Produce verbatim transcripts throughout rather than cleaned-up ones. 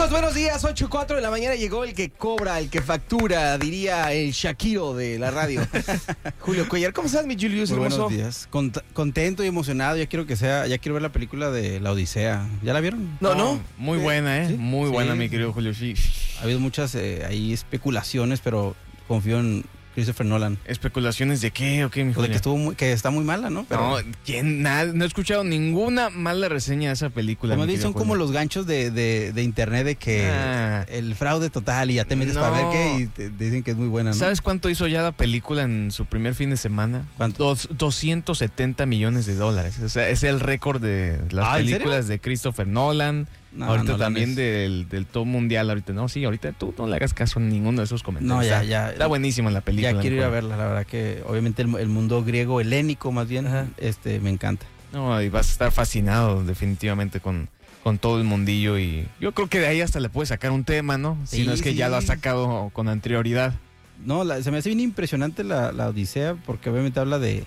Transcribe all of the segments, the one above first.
Amigos, buenos días, ocho y cuatro de la mañana llegó el que cobra, el que factura, diría el Shakiro de la radio. Julio Cuellar, ¿cómo estás, mi Julius? Muy hermoso? buenos días. Cont- contento y emocionado, ya quiero que sea, ya quiero ver la película de La Odisea. ¿Ya la vieron? No, no. Muy buena, ¿eh? ¿Sí? Muy Sí. buena, mi querido Julio. Sí. Ha habido muchas eh, ahí especulaciones, pero confío en Christopher Nolan. ¿Especulaciones de qué o qué, mi Pues de Julio? que estuvo muy, que está muy mala, ¿no? Pero, No, ¿quién? Nada, no he escuchado ninguna mala reseña de esa película. como mi dicen, son querido como Julio. los ganchos de, de, de internet de que Ah. el fraude total y ya te metes No. para ver qué y te dicen que es muy buena, ¿no? ¿Sabes cuánto hizo ya la película en su primer fin de semana? ¿Cuánto? Dos, doscientos setenta millones de dólares. O sea, es el récord de las Ah, ¿en serio? películas de Christopher Nolan. No, ahorita Nolan también es- del, del top mundial. Ahorita no, sí, ahorita tú no le hagas caso a ninguno de esos comentarios. No, ya, Está- ya. Está buenísima la película. Ya quiero mi ir a Julio. verla, la verdad que obviamente el, el mundo griego, helénico más bien, Ajá. este me encanta. No, y vas a estar fascinado definitivamente con, con todo el mundillo y yo creo que de ahí hasta le puedes sacar un tema, ¿no? Si Sí, no es que sí. ya lo has sacado con anterioridad. No, la- se me hace bien impresionante la, la Odisea porque obviamente habla de,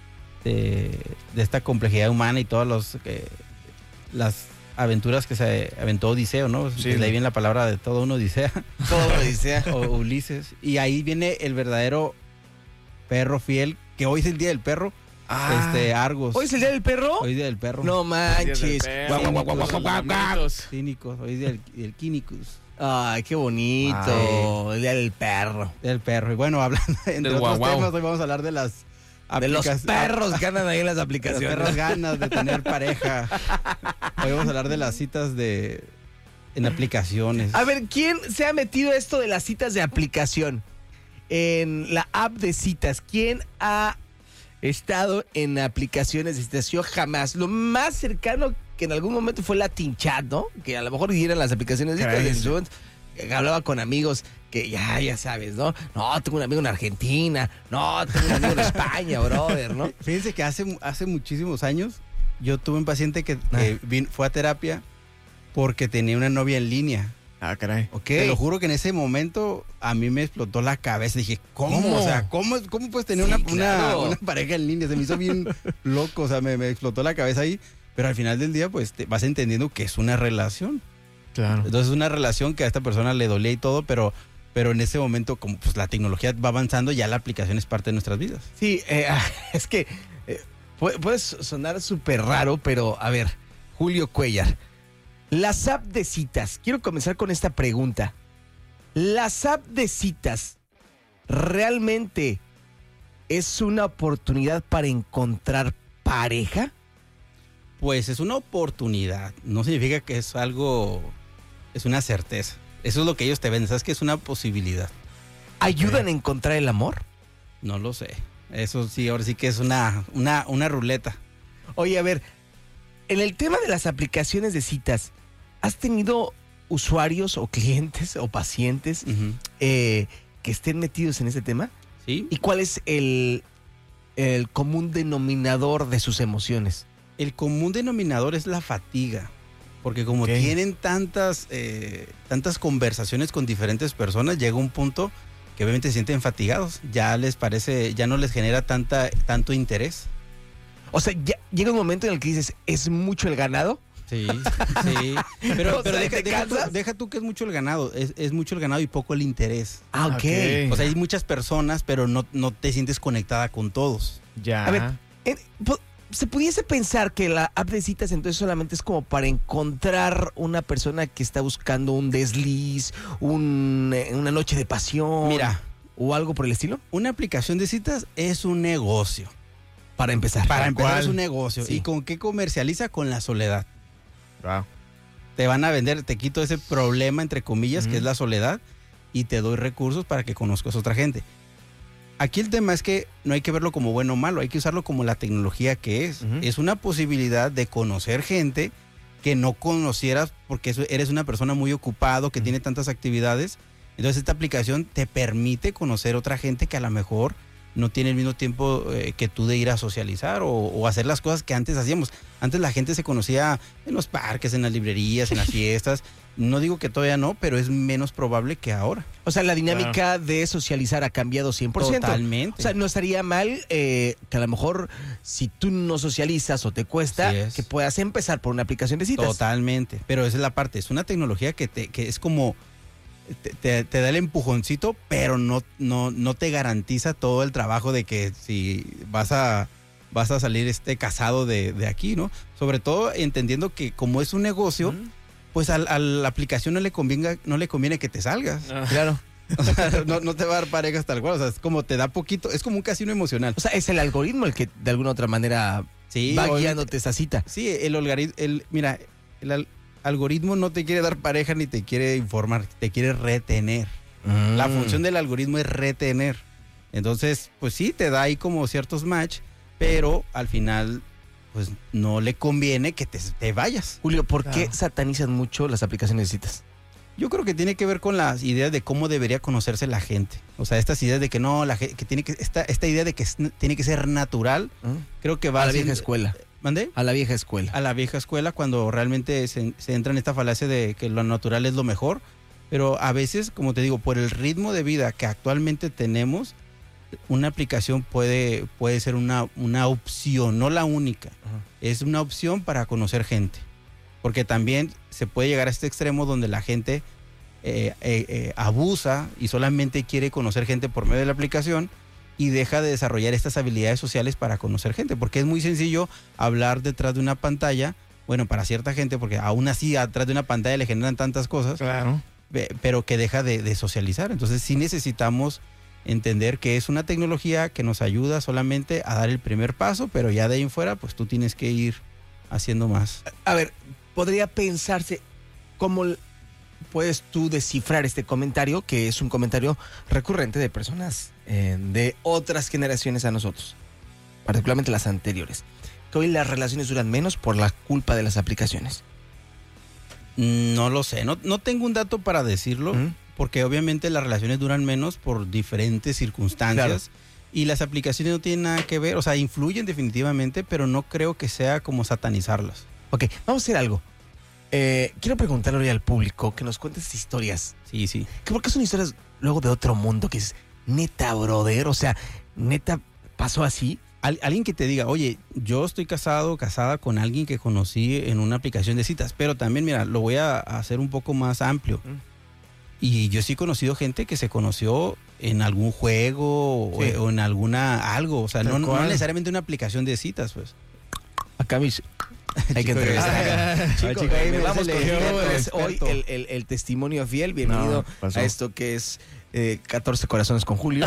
de, de esta complejidad humana y todas los, eh, las aventuras que se aventó Odiseo, ¿no? Sí. Desde ahí viene la palabra de todo un Odisea Todo lo dice. o Ulises. Y ahí viene el verdadero perro fiel, que hoy es el Día del Perro, este Argos. ¿Hoy es el día del perro? Hoy es Día del Perro. No manches. Guau, Guau, guau, guau, guau, guau, guau, guau, guau. Cínicos, hoy es Día del, del Quínicus. Ay, qué bonito. El día del perro. Día del Perro. Y bueno, hablando entre Del otros guau, guau. temas, hoy vamos a hablar de las De los aplicas- perros que andan ahí en las Las aplicaciones. perras ganas de tener pareja. Hoy vamos a hablar de las citas de en aplicaciones. A ver, ¿quién se ha metido esto de las citas de aplicación? En la app de citas, ¿quién ha estado en aplicaciones de citas? Yo jamás. Lo más cercano que en algún momento fue Latin Chat, ¿no? Que a lo mejor eran las aplicaciones de citas. Caray. En su momento, que hablaba con amigos que ya, ya sabes, ¿no? No, tengo un amigo en Argentina. No, tengo un amigo en España, brother, ¿no? Fíjense que hace, hace muchísimos años yo tuve un paciente que, que Ah. vin- fue a terapia porque tenía una novia en línea. Ah, caray. Ok. Te lo juro que en ese momento a mí me explotó la cabeza. Dije, ¿cómo? ¿Cómo? O sea, ¿cómo, cómo puedes tener Sí, una, claro. una, una pareja en línea? Se me hizo bien loco, o sea, me, me explotó la cabeza ahí. Pero al final del día, pues, te vas entendiendo que es una relación. Claro. Entonces es una relación que a esta persona le dolía y todo, pero, pero en ese momento, como pues la tecnología va avanzando, ya la aplicación es parte de nuestras vidas. Sí, eh, es que eh, puede, puede sonar súper raro, pero a ver, Julio Cuellar, las app de citas, quiero comenzar con esta pregunta. ¿Las app de citas realmente es una oportunidad para encontrar pareja? Pues es una oportunidad, no significa que es algo, es una certeza. Eso es lo que ellos te ven, sabes que es una posibilidad. ¿Ayudan a encontrar el amor? No lo sé. Eso sí, ahora sí que es una, una, una ruleta. Oye, a ver, en el tema de las aplicaciones de citas, ¿has tenido usuarios o clientes o pacientes Ujú. eh, que estén metidos en ese tema? ¿Sí? ¿Y cuál es el, el común denominador de sus emociones? El común denominador es la fatiga, porque como Ok. tienen tantas, eh, tantas conversaciones con diferentes personas, llega un punto que obviamente se sienten fatigados, ya les parece, ya no les genera tanta, tanto interés. O sea, ya llega un momento en el que dices, ¿es mucho el ganado? Sí, sí. Pero, O pero sea, deja, ¿te deja tú, cansas? deja tú que es mucho el ganado, es, es mucho el ganado y poco el interés. Ah, ok. Ok. O sea, hay muchas personas, pero no, no te sientes conectada con todos. Ya. A ver, En- po- se pudiese pensar que la app de citas entonces solamente es como para encontrar una persona que está buscando un desliz, un, eh, una noche de pasión. Mira, ¿O algo por el estilo? una aplicación de citas es un negocio. Para empezar. Para empezar cual. es un negocio. Sí. ¿Y con qué comercializa? Con la soledad. Wow. Te van a vender, te quito ese problema, entre comillas, Ujú. que es la soledad, y te doy recursos para que conozcas a otra gente. Aquí el tema es que no hay que verlo como bueno o malo, hay que usarlo como la tecnología que es. Ujú. Es una posibilidad de conocer gente que no conocieras porque eso- eres una persona muy ocupado, que Ujú. tiene tantas actividades. Entonces esta aplicación te permite conocer otra gente que a lo mejor no tiene el mismo tiempo eh, que tú de ir a socializar o, o hacer las cosas que antes hacíamos. Antes la gente se conocía en los parques, en las librerías, en las fiestas. No digo que todavía no, pero es menos probable que ahora. O sea, la dinámica claro. de socializar ha cambiado cien por ciento. Totalmente. O sea, no estaría mal eh, que a lo mejor si tú no socializas o te cuesta, que puedas empezar por una aplicación de citas. Totalmente. Pero esa es la parte. Es una tecnología que, te, que es como... Te, te, te da el empujoncito, pero no, no, no te garantiza todo el trabajo de que si vas a... vas a salir este casado de, de aquí, ¿no? Sobre todo entendiendo que como es un negocio... Mm. Pues a, a la aplicación no le conviene, no le conviene que te salgas. Ah, claro. O sea, no, no te va a dar parejas tal cual. O sea, es como te da poquito. Es como un casino emocional. O sea, es el algoritmo el que de alguna otra manera sí, va guiándote esa cita. Sí, el algoritmo. El, mira, el al, algoritmo no te quiere dar pareja ni te quiere informar. Te quiere retener. Mm. La función del algoritmo es retener. Entonces, pues sí, te da ahí como ciertos match, pero al final... pues no le conviene que te, te vayas. Julio, ¿por claro. qué satanizan mucho las aplicaciones de citas? Yo creo que tiene que ver con las ideas de cómo debería conocerse la gente. O sea, estas ideas de que no, la que tiene que esta, esta idea de que es, tiene que ser natural, ¿Mm? creo que va a la vieja escuela. ¿Mandé? A la vieja escuela. A la vieja escuela, cuando realmente se, se entra en esta falacia de que lo natural es lo mejor. Pero a veces, como te digo, por el ritmo de vida que actualmente tenemos, una aplicación puede, puede ser una, una opción, no la única. Ajá. Es una opción para conocer gente. Porque también se puede llegar a este extremo donde la gente eh, eh, eh, abusa y solamente quiere conocer gente por medio de la aplicación y deja de desarrollar estas habilidades sociales para conocer gente. Porque es muy sencillo hablar detrás de una pantalla, bueno, para cierta gente, porque aún así atrás de una pantalla le generan tantas cosas, claro. pero que deja de, de socializar. Entonces sí necesitamos entender que es una tecnología que nos ayuda solamente a dar el primer paso, pero ya de ahí en fuera, pues tú tienes que ir haciendo más. A ver, podría pensarse cómo puedes tú descifrar este comentario, que es un comentario recurrente de personas eh, de otras generaciones a nosotros, particularmente las anteriores, que hoy las relaciones duran menos por la culpa de las aplicaciones. No lo sé, no, no tengo un dato para decirlo, ¿Mm? Porque obviamente las relaciones duran menos por diferentes circunstancias. Claro. Y las aplicaciones no tienen nada que ver, o sea, influyen definitivamente, pero no creo que sea como satanizarlas. Ok, vamos a hacer algo. Eh, quiero preguntarle hoy al público que nos cuentes historias. Sí, sí. Que porque son historias luego de otro mundo, que es neta, brother, o sea, neta, pasó así. Al, alguien que te diga, oye, yo estoy casado, casada con alguien que conocí en una aplicación de citas, pero también, mira, lo voy a hacer un poco más amplio. Mm. Y yo sí he conocido gente que se conoció en algún juego sí. o, o en alguna algo, o sea, no, no necesariamente una aplicación de citas, pues. Acá mis... Hay que entrevistar. Chicos, vamos con hoy el, el, el testimonio fiel. Bienvenido no, a esto que es eh, catorce corazones con Julio.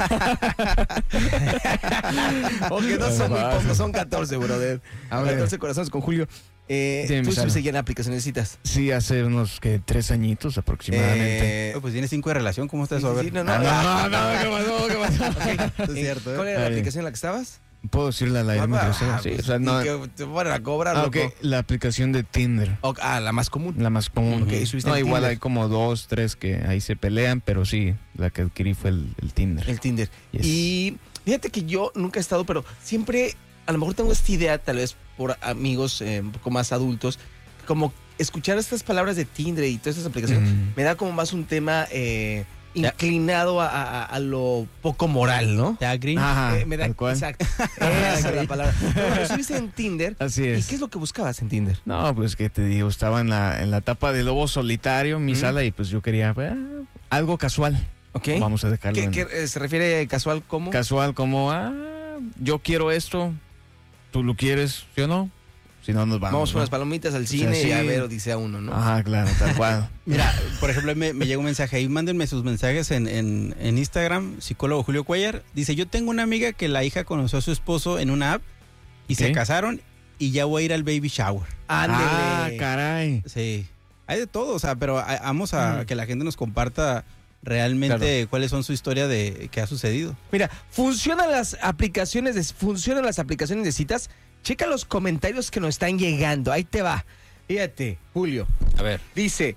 Aunque no son muy pocos, son catorce, brother. catorce corazones con Julio. Eh, sí, ¿Tú estuviste ya en aplicaciones de citas? Sí, hace unos que tres añitos aproximadamente. Eh, oh, pues tienes cinco de relación, ¿cómo está eso? Sí, a ver. Sí, no, no, ah, no, no, no, ¿qué pasó? ¿Qué pasó? Okay. Es cierto, ¿eh? ¿Cuál era la aplicación en la que estabas? ¿Puedo decirle a la aire? Ah, sí, pues, o sea, no. Que te van a cobrar, ah, okay. La aplicación de Tinder. Okay. Ah, la más común. La más común. Okay, no, igual Tinder. Hay como dos, tres que ahí se pelean, pero sí, la que adquirí fue el, el Tinder. El Tinder. Yes. Y fíjate que yo nunca he estado, pero siempre, a lo mejor tengo esta idea, tal vez por amigos eh, un poco más adultos, como escuchar estas palabras de Tinder y todas estas aplicaciones, mm. me da como más un tema eh, inclinado a, a, a lo poco moral, ¿no? ¿Te agree? Ajá, eh, me da, exacto. Esa es la palabra. Pero estuviste en Tinder. Así es. ¿Y qué es lo que buscabas en Tinder? No, pues que te digo, estaba en la, en la etapa de lobo solitario en mi mm. sala y pues yo quería pues, algo casual. Ok. Vamos a dejarlo. ¿Qué, en... ¿Qué se refiere casual como? Casual como, ah, yo quiero esto, tú lo quieres, ¿sí o no? Si no, nos vamos. Vamos con ¿no? las palomitas al cine, o sea, sí. Y a ver Odisea uno, ¿no? Ajá, claro, tal cual. Mira, por ejemplo, me, me llega un mensaje ahí, mándenme sus mensajes en, en, en Instagram, psicólogo Julio Cuellar. Dice, yo tengo una amiga que la hija conoció a su esposo en una app y ¿qué? Se casaron y ya voy a ir al baby shower. ¡Ándele! Ah, caray. Sí, hay de todo, o sea, pero a, vamos a mm. que la gente nos comparta realmente claro. cuáles son su historia de qué ha sucedido. Mira, funcionan las aplicaciones de, funcionan las aplicaciones de citas. Checa los comentarios que nos están llegando. Ahí te va. Fíjate, Julio. A ver. Dice,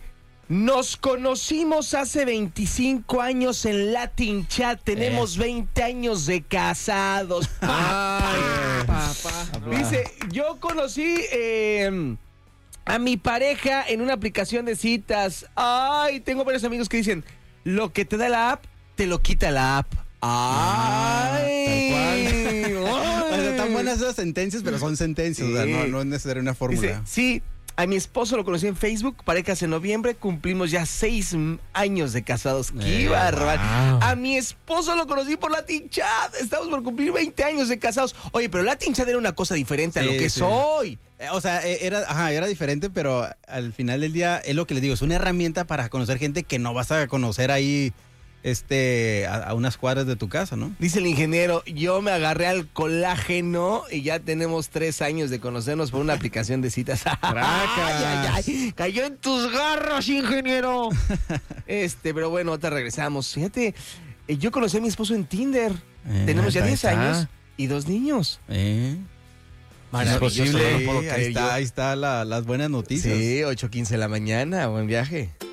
Nos conocimos hace veinticinco años en Latin Chat. Tenemos Eh. veinte años de casados. Ay, Papá. Dice, yo conocí eh, a mi pareja en una aplicación de citas. Ay, tengo varios amigos que dicen, lo que te da la app, te lo quita la app. Ay. Tal cual. O sea, están buenas esas sentencias, pero son sentencias, Sí. o sea, no, no es necesaria una fórmula. Dice, sí, a mi esposo lo conocí en Facebook, parejas en noviembre, cumplimos ya seis m- años de casados. ¡Qué Eh, bárbaro! wow. A mi esposo lo conocí por Latin Chat, estamos por cumplir veinte años de casados. Oye, pero Latin Chat era una cosa diferente a Sí, lo que sí. soy. Eh, O sea, eh, era, ajá, era diferente, pero al final del día es lo que les digo, es una herramienta para conocer gente que no vas a conocer ahí este, a, a unas cuadras de tu casa, ¿no? Dice el ingeniero, yo me agarré al colágeno y ya tenemos tres años de conocernos por una aplicación de citas. Ay, ay, ay, cayó en tus garras, ingeniero. Este, pero bueno, ahorita regresamos. Fíjate, eh, yo conocí a mi esposo en Tinder. Eh, Tenemos ya ahí diez está. años y dos niños. Eh. Maravilloso, Sí, no lo puedo ahí creer está, yo. ahí está la- las buenas noticias. Sí, ocho quince de la mañana, buen viaje.